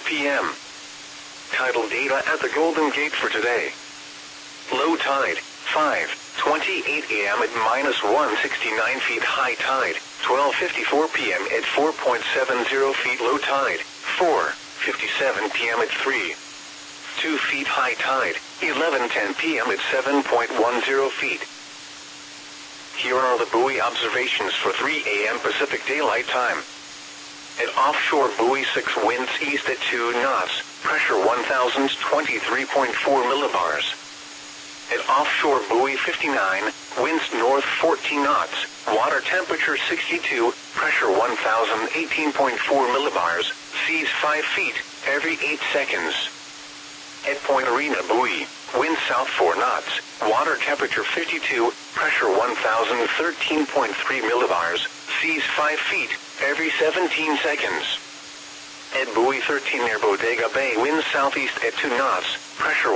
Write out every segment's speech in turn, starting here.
p.m. Tidal data at the Golden Gate for today. Low tide, 5:28 a.m. at -169 feet. High tide, 12:54 p.m. at 4.70 feet. Low tide, 4:57 p.m. at 3.2 feet. High tide, 11:10 p.m. at 7.10 feet. Here are the buoy observations for 3 a.m. Pacific Daylight Time. At offshore buoy 6, winds east at 2 knots, pressure 1023.4 millibars. At offshore buoy 59, winds north 14 knots, water temperature 62, pressure 1018.4 millibars, seas 5 feet, every 8 seconds. At Point Arena buoy, wind south 4 knots, water temperature 52, pressure 1013.3 millibars, seas 5 feet, every 17 seconds. At buoy 13 near Bodega Bay, wind southeast at 2 knots, pressure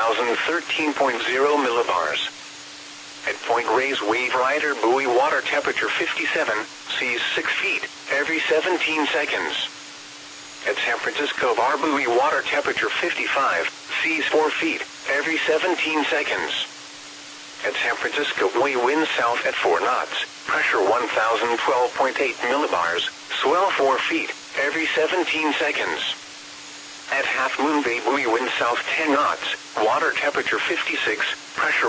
1013.0 millibars. At Point Reyes Wave Rider buoy, water temperature 57, seas 6 feet, every 17 seconds. At San Francisco Bar buoy, water temperature 55, seas 4 feet, every 17 seconds. At San Francisco buoy, wind south at 4 knots, pressure 1012.8 millibars, swell 4 feet, every 17 seconds. At Half Moon Bay buoy, wind south 10 knots, water temperature 56, pressure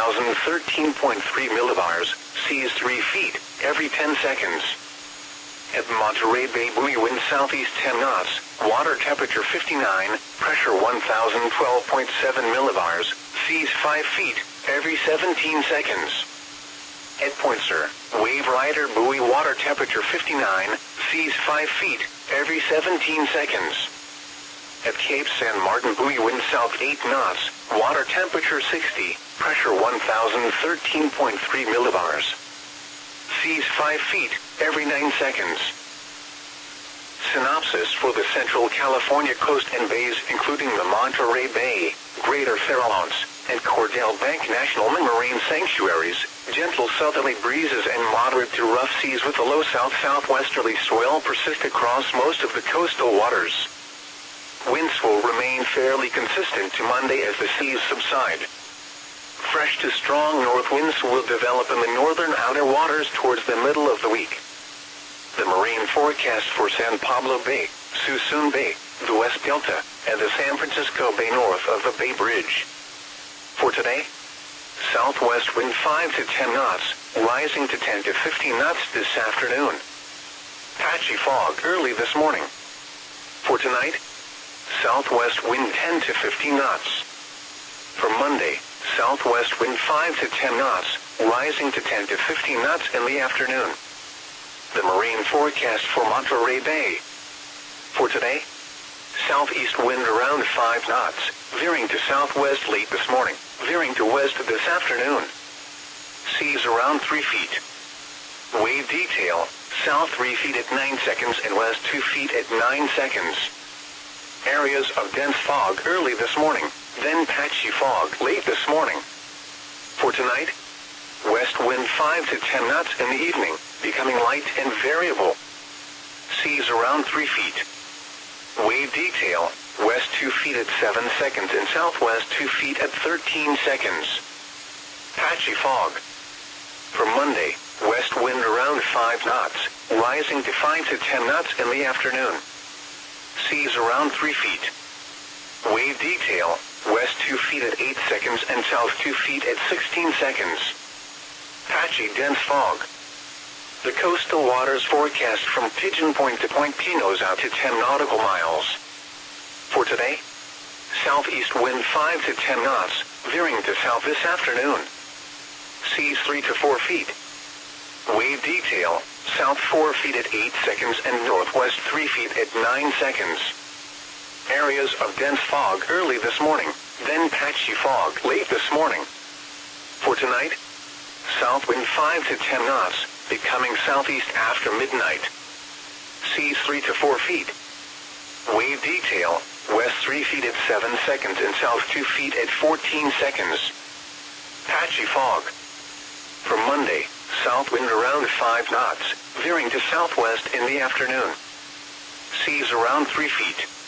1013.3 millibars, seas 3 feet, every 10 seconds. At Monterey Bay buoy, wind southeast 10 knots, water temperature 59, pressure 1012.7 millibars, seas 5 feet, every 17 seconds. At Point Sur, Wave Rider buoy, water temperature 59, seas 5 feet, every 17 seconds. At Cape San Martin buoy, wind south 8 knots, water temperature 60, pressure 1013.3 millibars. Seas 5 feet, every 9 seconds. Synopsis for the Central California coast and bays, including the Monterey Bay, Greater Farallones, and Cordell Bank National Marine Sanctuaries, gentle southerly breezes and moderate to rough seas with a low south-southwesterly swell persist across most of the coastal waters. Winds will remain fairly consistent to Monday as the seas subside. Fresh to strong north winds will develop in the northern outer waters towards the middle of the week. The marine forecast for San Pablo Bay, Suisun Bay, the West Delta, and the San Francisco Bay north of the Bay Bridge. For today, southwest wind 5 to 10 knots, rising to 10 to 15 knots this afternoon. Patchy fog early this morning. For tonight, southwest wind 10 to 15 knots. For Monday, southwest wind 5 to 10 knots, rising to 10 to 15 knots in the afternoon. The marine forecast for Monterey Bay. For today, southeast wind around 5 knots, veering to southwest late this morning, veering to west this afternoon. Seas around 3 feet. Wave detail, south 3 feet at 9 seconds and west 2 feet at 9 seconds. Areas of dense fog early this morning, then patchy fog late this morning. For tonight, west wind 5 to 10 knots in the evening, becoming light and variable. Seas around 3 feet. Wave detail, west 2 feet at 7 seconds and southwest 2 feet at 13 seconds. Patchy fog. For Monday, west wind around 5 knots, rising to 5 to 10 knots in the afternoon. Seas around 3 feet. Wave detail, west 2 feet at 8 seconds and south 2 feet at 16 seconds. Patchy dense fog. The coastal waters forecast from Pigeon Point to Point Pinos out to 10 nautical miles. For today, southeast wind 5 to 10 knots, veering to south this afternoon. Seas 3 to 4 feet. Wave detail, south 4 feet at 8 seconds and northwest 3 feet at 9 seconds. Areas of dense fog early this morning, then patchy fog late this morning. For tonight, south wind 5 to 10 knots, becoming southeast after midnight. Seas 3 to 4 feet. Wave detail, west 3 feet at 7 seconds and south 2 feet at 14 seconds. Patchy fog. For Monday, south wind around 5 knots, veering to southwest in the afternoon. Seas around 3 feet.